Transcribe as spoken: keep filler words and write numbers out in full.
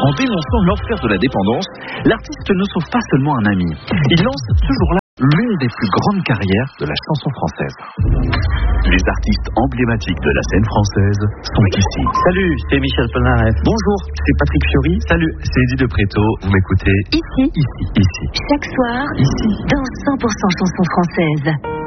En dénonçant l'enfer de la dépendance, l'artiste ne sauve pas seulement un ami. Il lance ce jour-là l'une des plus grandes carrières de la chanson française. Les artistes emblématiques de la scène française sont ici. Salut, c'est Michel Polnareff. Bonjour, c'est Patrick Fiori. Salut, c'est Eddie de Préto. Vous m'écoutez Ici. Ici, ici. Chaque soir. Ici. Dans cent pour cent chansons françaises.